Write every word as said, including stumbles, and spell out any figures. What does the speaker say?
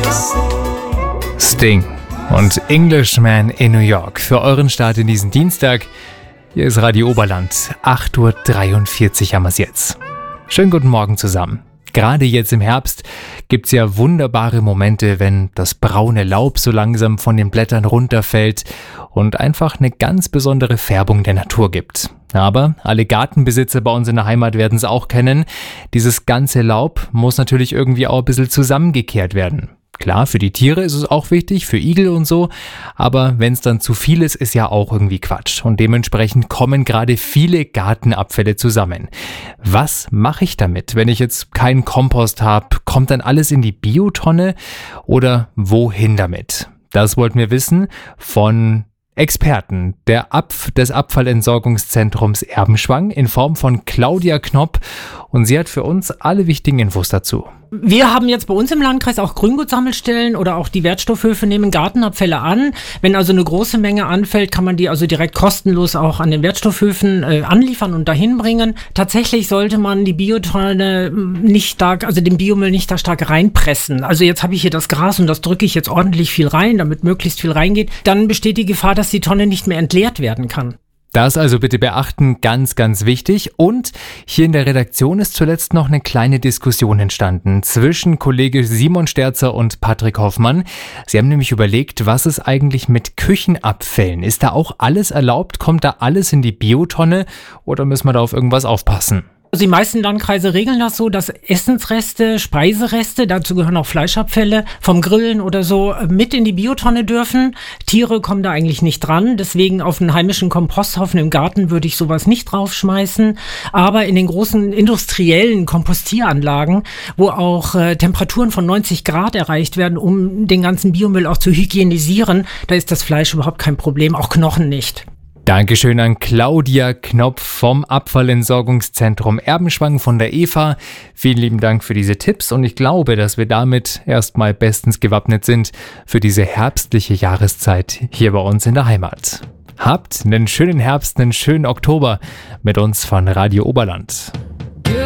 Sting und Englishman in New York für euren Start in diesen Dienstag. Hier ist Radio Oberland, acht Uhr dreiundvierzig haben wir es jetzt. Schönen guten Morgen zusammen. Gerade jetzt im Herbst gibt's ja wunderbare Momente, wenn das braune Laub so langsam von den Blättern runterfällt und einfach eine ganz besondere Färbung der Natur gibt. Aber alle Gartenbesitzer bei uns in der Heimat werden es auch kennen. Dieses ganze Laub muss natürlich irgendwie auch ein bisschen zusammengekehrt werden. Klar, für die Tiere ist es auch wichtig, für Igel und so, aber wenn es dann zu viel ist, ist ja auch irgendwie Quatsch. Und dementsprechend kommen gerade viele Gartenabfälle zusammen. Was mache ich damit, wenn ich jetzt keinen Kompost habe? Kommt dann alles in die Biotonne oder wohin damit? Das wollten wir wissen von Experten der Abf- des Abfallentsorgungszentrums Erbenschwang in Form von Claudia Knopp, und sie hat für uns alle wichtigen Infos dazu. Wir haben jetzt bei uns im Landkreis auch Grüngutsammelstellen oder auch die Wertstoffhöfe nehmen Gartenabfälle an. Wenn also eine große Menge anfällt, kann man die also direkt kostenlos auch an den Wertstoffhöfen äh, anliefern und dahin bringen. Tatsächlich sollte man die Biotonne nicht stark, also den Biomüll nicht da stark reinpressen. Also jetzt habe ich hier das Gras und das drücke ich jetzt ordentlich viel rein, damit möglichst viel reingeht. Dann besteht die Gefahr, dass die Tonne nicht mehr entleert werden kann. Das also bitte beachten, ganz, ganz wichtig. Und hier in der Redaktion ist zuletzt noch eine kleine Diskussion entstanden zwischen Kollege Simon Sterzer und Patrick Hoffmann. Sie haben nämlich überlegt, was ist eigentlich mit Küchenabfällen? Ist da auch alles erlaubt? Kommt da alles in die Biotonne oder müssen wir da auf irgendwas aufpassen? Also die meisten Landkreise regeln das so, dass Essensreste, Speisereste, dazu gehören auch Fleischabfälle vom Grillen oder so, mit in die Biotonne dürfen. Tiere kommen da eigentlich nicht dran, deswegen auf einen heimischen Komposthaufen im Garten würde ich sowas nicht draufschmeißen. Aber in den großen industriellen Kompostieranlagen, wo auch äh, Temperaturen von neunzig Grad erreicht werden, um den ganzen Biomüll auch zu hygienisieren, da ist das Fleisch überhaupt kein Problem, auch Knochen nicht. Dankeschön an Claudia Knopp vom Abfallentsorgungszentrum Erbenschwang von der E F A. Vielen lieben Dank für diese Tipps und ich glaube, dass wir damit erstmal bestens gewappnet sind für diese herbstliche Jahreszeit hier bei uns in der Heimat. Habt einen schönen Herbst, einen schönen Oktober mit uns von Radio Oberland.